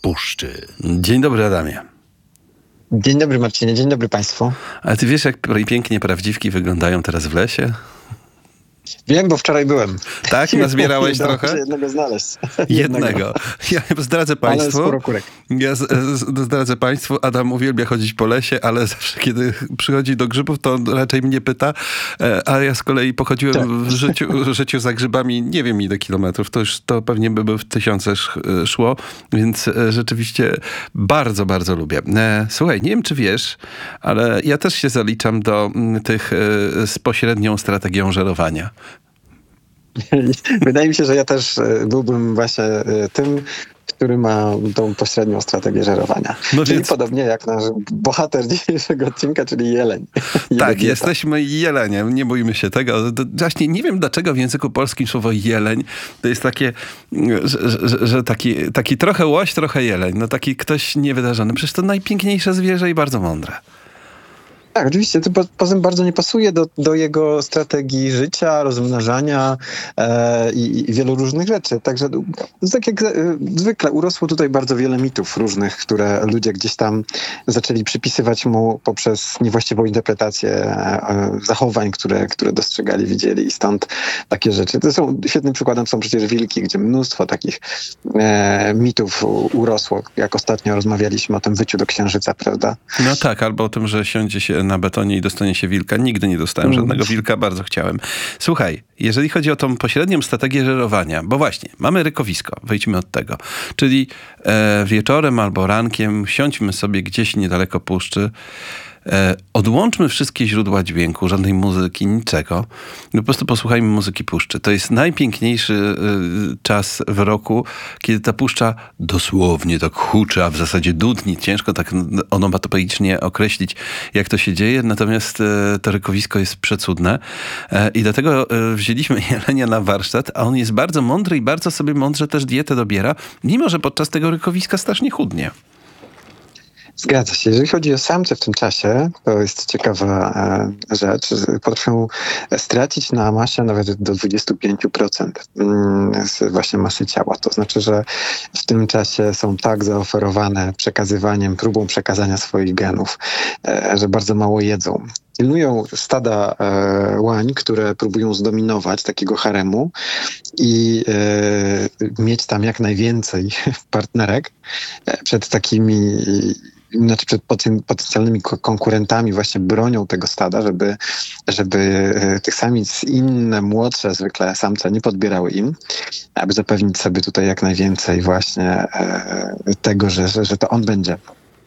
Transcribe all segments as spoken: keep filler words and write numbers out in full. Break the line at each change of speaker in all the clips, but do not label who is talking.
puszczy. Dzień dobry, Adamie.
Dzień dobry, Marcinie, dzień dobry Państwu.
A ty wiesz, jak pięknie prawdziwki wyglądają teraz w lesie?
Wiem, bo wczoraj byłem.
Tak? Nazbierałeś
Udało
trochę?
się jednego znaleźć.
Jednego. Ja zdradzę Państwu.
Ale sporo kurek.
Ja z, z, zdradzę Państwu, Adam uwielbia chodzić po lesie, ale zawsze kiedy przychodzi do grzybów, to on raczej mnie pyta, a ja z kolei pochodziłem tak. w życiu, w życiu za grzybami nie wiem ile kilometrów, to już to pewnie by, by w tysiące szło, więc rzeczywiście bardzo, bardzo lubię. Słuchaj, nie wiem czy wiesz, ale ja też się zaliczam do tych z pośrednią strategią żerowania.
Wydaje mi się, że ja też byłbym właśnie tym, który ma tą pośrednią strategię żerowania. No czyli więc... podobnie jak nasz bohater dzisiejszego odcinka, czyli jeleń.
Tak, jesteśmy jeleniem, nie bójmy się tego. Właśnie nie wiem dlaczego w języku polskim słowo jeleń to jest takie, że, że, że taki, taki trochę łoś, trochę jeleń. No taki ktoś niewydarzony. Przecież to najpiękniejsze zwierzę i bardzo mądre.
Tak, oczywiście. To po, poza tym bardzo nie pasuje do, do jego strategii życia, rozmnażania e, i, i wielu różnych rzeczy. Także tak jak e, zwykle urosło tutaj bardzo wiele mitów różnych, które ludzie gdzieś tam zaczęli przypisywać mu poprzez niewłaściwą interpretację e, zachowań, które, które dostrzegali, widzieli i stąd takie rzeczy. To są, świetnym przykładem są przecież wilki, gdzie mnóstwo takich e, mitów urosło. Jak ostatnio rozmawialiśmy o tym wyciu do księżyca, prawda?
No tak, albo o tym, że siądzie się na betonie i dostanie się wilka. Nigdy nie dostałem żadnego wilka, bardzo chciałem. Słuchaj, jeżeli chodzi o tą pośrednią strategię żerowania, bo właśnie, mamy rykowisko, wejdźmy od tego, czyli e, wieczorem albo rankiem siądźmy sobie gdzieś niedaleko puszczy, E, odłączmy wszystkie źródła dźwięku, żadnej muzyki, niczego. Po prostu posłuchajmy muzyki puszczy. To jest najpiękniejszy y, czas w roku, kiedy ta puszcza dosłownie tak huczy, a w zasadzie dudni. Ciężko tak onomatopeicznie określić, jak to się dzieje. Natomiast e, to rykowisko jest przecudne. E, I dlatego e, wzięliśmy jelenia na warsztat, a on jest bardzo mądry i bardzo sobie mądrze też dietę dobiera, mimo że podczas tego rykowiska strasznie chudnie.
Zgadza się. Jeżeli chodzi o samce w tym czasie, to jest ciekawa e, rzecz. Potrafią stracić na masie nawet do dwadzieścia pięć procent z właśnie masy ciała. To znaczy, że w tym czasie są tak zaoferowane przekazywaniem, próbą przekazania swoich genów, e, że bardzo mało jedzą. Pilnują stada e, łań, które próbują zdominować takiego haremu i e, mieć tam jak najwięcej partnerek e, przed takimi... Znaczy przed potencjalnymi konkurentami właśnie bronią tego stada, żeby, żeby tych samic inne, młodsze zwykle samce nie podbierały im, aby zapewnić sobie tutaj jak najwięcej właśnie tego, że, że, że to on będzie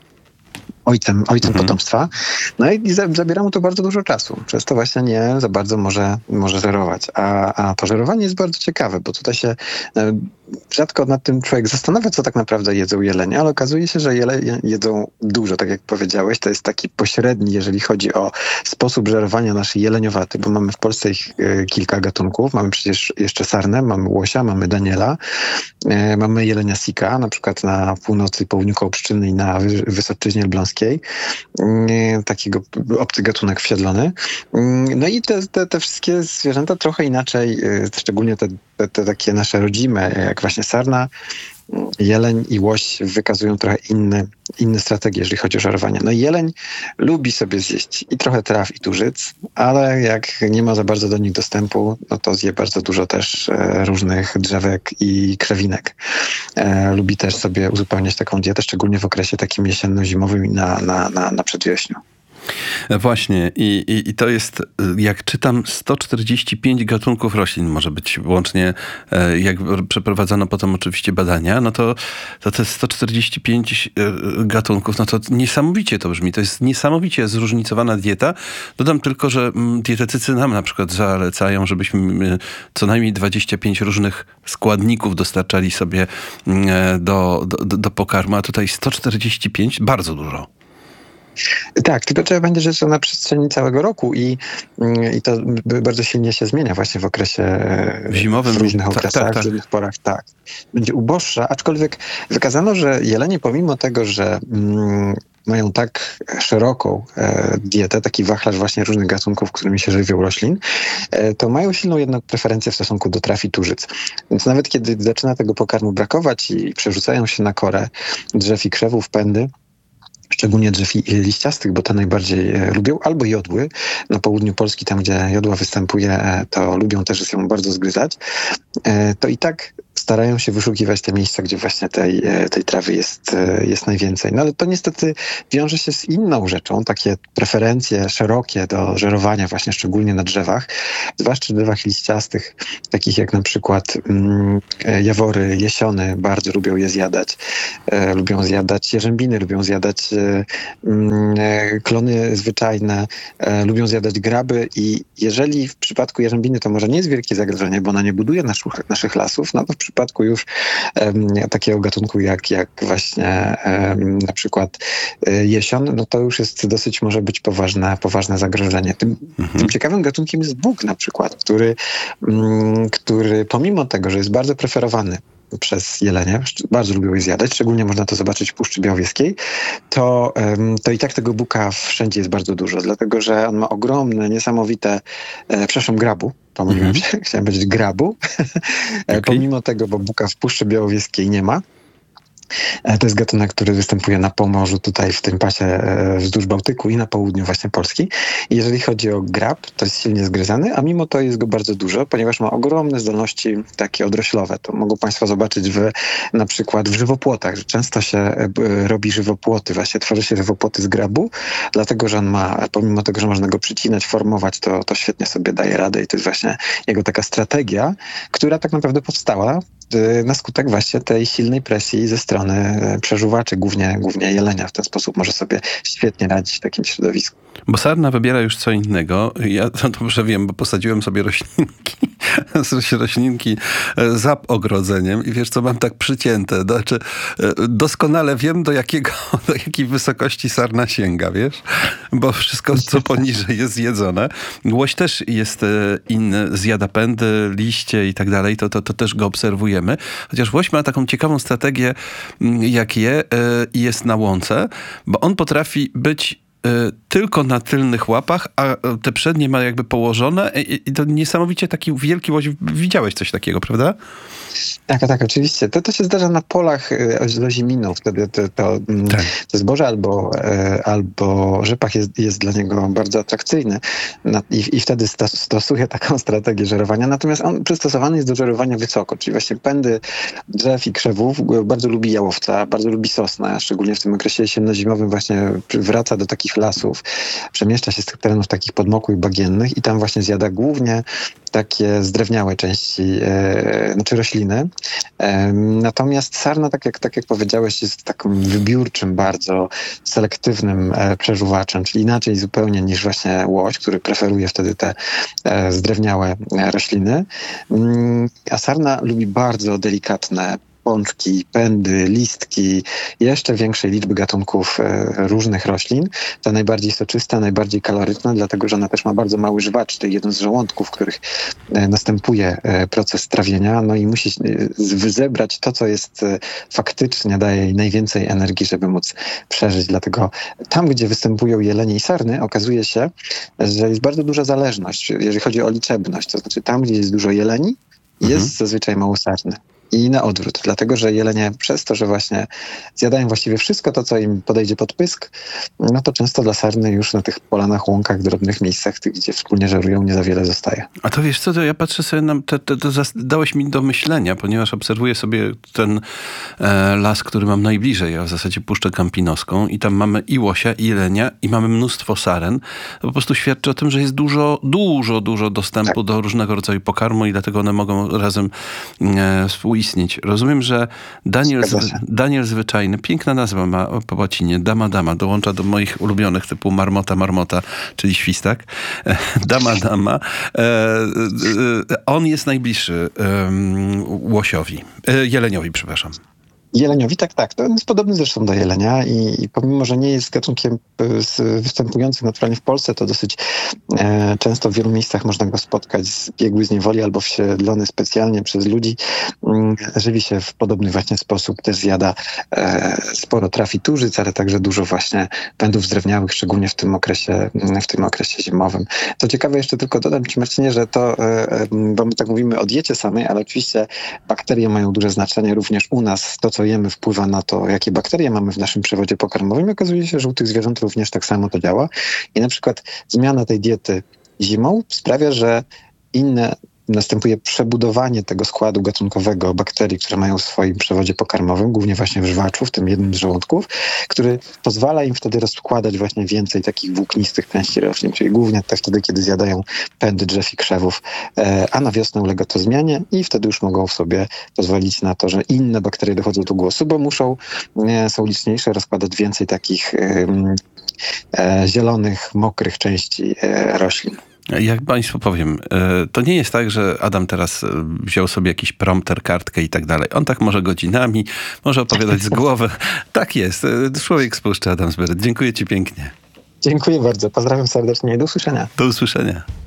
ojcem, ojcem mhm. potomstwa. No i zabiera mu to bardzo dużo czasu. Przez to właśnie nie za bardzo może, może żerować. A, a to żerowanie jest bardzo ciekawe, bo tutaj się e, rzadko nad tym człowiek zastanawia, co tak naprawdę jedzą jelenie, ale okazuje się, że jelenie jedzą dużo, tak jak powiedziałeś. To jest taki pośredni, jeżeli chodzi o sposób żerowania nasz jeleniowaty, bo mamy w Polsce ich e, kilka gatunków. Mamy przecież jeszcze sarnę, mamy łosia, mamy daniela, e, mamy jelenia sika, na przykład na północy i południu kołobszczyzny i na Wysocczyźnie Elbląskiej. Takiego obcy gatunek wsiedlony. No i te, te, te wszystkie zwierzęta trochę inaczej, szczególnie te, te, te takie nasze rodzime, jak właśnie sarna, jeleń i łoś wykazują trochę inne, inne strategie, jeżeli chodzi o żerowanie. No jeleń lubi sobie zjeść i trochę traw, i tużyc, ale jak nie ma za bardzo do nich dostępu, no to zje bardzo dużo też e, różnych drzewek i krewinek. E, lubi też sobie uzupełniać taką dietę, szczególnie w okresie takim jesienno-zimowym i na, na, na, na przedwiośniu.
Właśnie I, i, i to jest, jak czytam, sto czterdzieści pięć gatunków roślin może być łącznie, jak przeprowadzono potem oczywiście badania, no to to, to jest sto czterdzieści pięć gatunków, no to niesamowicie to brzmi, to jest niesamowicie zróżnicowana dieta. Dodam tylko, że dietetycy nam na przykład zalecają, żebyśmy co najmniej dwadzieścia pięć różnych składników dostarczali sobie do, do, do pokarmu, a tutaj sto czterdzieści pięć, bardzo dużo.
Tak, tylko trzeba będzie, że to na przestrzeni całego roku i, i to bardzo silnie się zmienia właśnie w okresie
zimowym,
w różnych
tak,
okresach,
tak, tak.
w różnych porach, tak. Będzie uboższa, aczkolwiek wykazano, że jelenie pomimo tego, że mm, mają tak szeroką e, dietę, taki wachlarz właśnie różnych gatunków, którymi się żywią roślin, e, to mają silną jednak preferencję w stosunku do traf i tużyc. Więc nawet kiedy zaczyna tego pokarmu brakować i przerzucają się na korę drzew i krzewów, pędy, szczególnie drzew liściastych, bo te najbardziej e, lubią, albo jodły. Na południu Polski, tam gdzie jodła występuje, e, to lubią też ją bardzo zgryzać. E, to i tak starają się wyszukiwać te miejsca, gdzie właśnie tej, tej trawy jest, jest najwięcej. No ale to niestety wiąże się z inną rzeczą, takie preferencje szerokie do żerowania właśnie szczególnie na drzewach, zwłaszcza drzewach liściastych, takich jak na przykład mm, jawory, jesiony, bardzo lubią je zjadać. E, lubią zjadać jarzębiny, lubią zjadać e, e, klony zwyczajne, e, lubią zjadać graby i jeżeli w przypadku jarzębiny to może nie jest wielkie zagrożenie, bo ona nie buduje naszych, naszych lasów, no to w przypadku już um, takiego gatunku jak, jak właśnie um, na przykład y, jesion, no to już jest dosyć może być poważne, poważne zagrożenie. Tym, mhm. tym ciekawym gatunkiem jest bóg na przykład, który, um, który pomimo tego, że jest bardzo preferowany przez jelenie, bardzo lubią je zjadać, szczególnie można to zobaczyć w Puszczy Białowieskiej, to, to i tak tego buka wszędzie jest bardzo dużo, dlatego że on ma ogromne, niesamowite, e, przepraszam, grabu, pomyliłem się, mm-hmm. chciałem powiedzieć grabu, okay. Pomimo tego, bo buka w Puszczy Białowieskiej nie ma. To jest gatunek, który występuje na Pomorzu, tutaj w tym pasie wzdłuż Bałtyku i na południu właśnie Polski. I jeżeli chodzi o grab, to jest silnie zgryzany, a mimo to jest go bardzo dużo, ponieważ ma ogromne zdolności takie odroślowe. To mogą Państwo zobaczyć w, na przykład w żywopłotach, że często się robi żywopłoty, właśnie tworzy się żywopłoty z grabu, dlatego że on ma, pomimo tego, że można go przycinać, formować, to, to świetnie sobie daje radę i to jest właśnie jego taka strategia, która tak naprawdę powstała na skutek właśnie tej silnej presji ze strony przeżuwaczy, głównie, głównie jelenia. W ten sposób może sobie świetnie radzić w takim środowisku.
Bo sarna wybiera już co innego. Ja to dobrze wiem, bo posadziłem sobie roślinki, roślinki za ogrodzeniem i wiesz co, mam tak przycięte. Znaczy, doskonale wiem, do jakiego, do jakiej wysokości sarna sięga, wiesz? Bo wszystko, co poniżej jest zjedzone. Łoś też jest inny, zjada pędy, liście i tak dalej, to, to, to też go obserwujemy. Chociaż łoś ma taką ciekawą strategię, jak je i jest na łące, bo on potrafi być tylko na tylnych łapach, a te przednie ma jakby położone i to niesamowicie taki wielki łoś. Widziałeś coś takiego, prawda?
Tak, tak, oczywiście. To, to się zdarza na polach z oziminu. Wtedy to, to, tak. to zboże albo, albo rzepak jest, jest dla niego bardzo atrakcyjny i, i wtedy stosuje taką strategię żerowania. Natomiast on przystosowany jest do żerowania wysoko, czyli właśnie pędy drzew i krzewów. Bardzo lubi jałowca, bardzo lubi sosnę, szczególnie w tym okresie jesienno-zimowym właśnie wraca do takich lasów, przemieszcza się z tych terenów takich podmokłych, bagiennych i tam właśnie zjada głównie takie zdrewniałe części, e, znaczy rośliny. E, natomiast sarna, tak jak, tak jak powiedziałeś, jest takim wybiórczym, bardzo selektywnym e, przeżuwaczem, czyli inaczej zupełnie niż właśnie łoś, który preferuje wtedy te e, zdrewniałe e, rośliny. Mm, a sarna lubi bardzo delikatne pączki, pędy, listki, jeszcze większej liczby gatunków e, różnych roślin. Ta najbardziej soczysta, najbardziej kaloryczna, dlatego że ona też ma bardzo mały żwacz, to jeden z żołądków, w których e, następuje e, proces trawienia, no i musi e, zebrać to, co jest e, faktycznie daje jej najwięcej energii, żeby móc przeżyć. Dlatego tam, gdzie występują jelenie i sarny, okazuje się, że jest bardzo duża zależność, jeżeli chodzi o liczebność. To znaczy tam, gdzie jest dużo jeleni, jest mhm. zazwyczaj mało sarny. I na odwrót, dlatego że jelenie przez to, że właśnie zjadają właściwie wszystko to, co im podejdzie pod pysk, no to często dla sarny już na tych polanach, łąkach, drobnych miejscach, tych, gdzie wspólnie żerują, nie za wiele zostaje.
A to wiesz co, to ja patrzę sobie na... To, to, to dałeś mi do myślenia, ponieważ obserwuję sobie ten e, las, który mam najbliżej, a w zasadzie Puszczę Kampinoską i tam mamy i łosia, i jelenia i mamy mnóstwo saren. To po prostu świadczy o tym, że jest dużo, dużo, dużo dostępu tak. do różnego rodzaju pokarmu i dlatego one mogą razem e, współistnieć. Rozumiem, że Daniel, Daniel Zwyczajny, piękna nazwa ma po łacinie, Dama Dama, dołącza do moich ulubionych typu Marmota Marmota, czyli Świstak. Dama Dama. On jest najbliższy łosiowi, jeleniowi, przepraszam.
Jeleniowi, tak, tak. To jest podobny zresztą do jelenia i, i pomimo, że nie jest gatunkiem z, występującym naturalnie w Polsce, to dosyć e, często w wielu miejscach można go spotkać zbiegły z niewoli albo wsiedlony specjalnie przez ludzi. Mm, żywi się w podobny właśnie sposób, też zjada e, sporo trafiturzyc, ale także dużo właśnie pędów zdrewniałych, szczególnie w tym okresie, w tym okresie zimowym. Co ciekawe, jeszcze tylko dodam ci, Marcinie, że to, e, bo my tak mówimy o diecie samej, ale oczywiście bakterie mają duże znaczenie również u nas. To, co jemy, wpływa na to, jakie bakterie mamy w naszym przewodzie pokarmowym. I okazuje się, że u tych zwierząt również tak samo to działa. I na przykład zmiana tej diety zimą sprawia, że inne następuje przebudowanie tego składu gatunkowego bakterii, które mają w swoim przewodzie pokarmowym, głównie właśnie w żwaczu, w tym jednym z żołądków, który pozwala im wtedy rozkładać właśnie więcej takich włóknistych części roślin, czyli głównie te wtedy, kiedy zjadają pędy drzew i krzewów, a na wiosnę ulega to zmianie i wtedy już mogą sobie pozwolić na to, że inne bakterie dochodzą do głosu, bo muszą, są liczniejsze, rozkładać więcej takich um, e, zielonych, mokrych części e, roślin.
Jak państwu powiem, to nie jest tak, że Adam teraz wziął sobie jakiś prompter, kartkę i tak dalej. On tak może godzinami, może opowiadać z głowy. Tak jest. Człowiek z puszczy, Adam Zbyryt. Dziękuję ci pięknie.
Dziękuję bardzo. Pozdrawiam serdecznie i do usłyszenia.
Do usłyszenia.